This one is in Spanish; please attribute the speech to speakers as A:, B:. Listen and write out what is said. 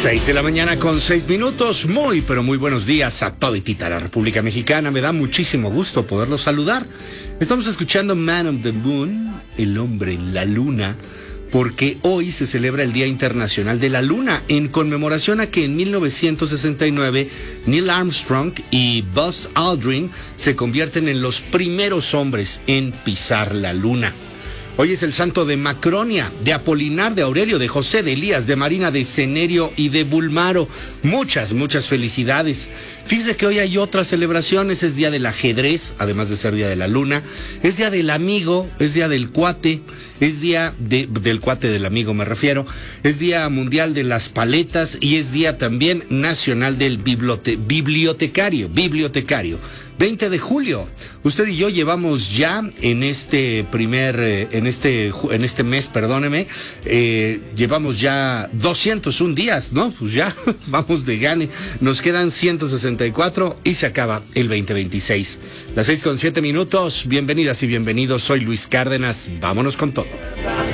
A: 6 de la mañana con 6 minutos. Muy, pero muy buenos días a toditita la República Mexicana. Me da muchísimo gusto poderlos saludar. Estamos escuchando Man on the Moon, el hombre en la luna, porque hoy se celebra el Día Internacional de la Luna, en conmemoración a que en 1969 Neil Armstrong y Buzz Aldrin se convierten en los primeros hombres en pisar la Luna. Hoy es el santo de Macronia, de Apolinar, de Aurelio, de José, de Elías, de Marina, de Cenerio y de Bulmaro. Muchas felicidades. Fíjese que hoy hay otras celebraciones. Es día del ajedrez, además de ser día de la luna. Es día del amigo, es día del cuate. Es día del cuate del amigo, me refiero. Es día mundial de las paletas y es día también nacional del bibliotecario. 20 de julio. Usted y yo llevamos ya en este mes, perdóneme, llevamos ya 201 días, ¿no? Pues ya vamos de gane. Nos quedan 164 y se acaba el 2026. Las 6:07 minutos. Bienvenidas y bienvenidos. Soy Luis Cárdenas. Vámonos con todo.